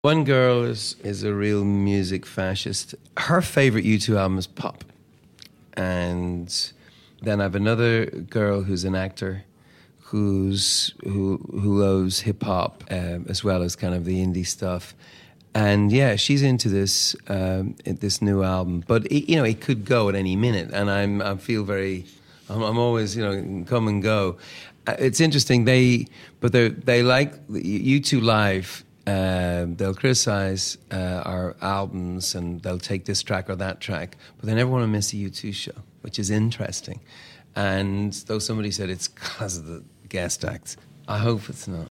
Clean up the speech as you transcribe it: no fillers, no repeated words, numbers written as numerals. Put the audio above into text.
One girl is a real music fascist. Her favorite U2 album is Pop. And then I have another girl who's an actor who loves hip hop as well as kind of the indie stuff. And yeah, she's into this new album. But it could go at any minute, and I'm always come and go. It's interesting. They like U2 live. They'll criticize our albums and they'll take this track or that track, but they never want to miss a U2 show, which is interesting. And though somebody said it's because of the guest acts, I hope it's not.